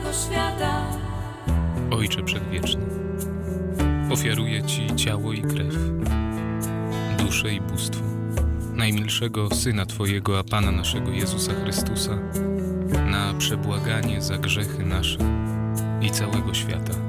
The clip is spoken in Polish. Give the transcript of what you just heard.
całego świata. Ojcze Przedwieczny, ofiaruję Ci ciało i krew, duszę i bóstwo najmilszego Syna Twojego, a Pana naszego Jezusa Chrystusa, na przebłaganie za grzechy nasze i całego świata.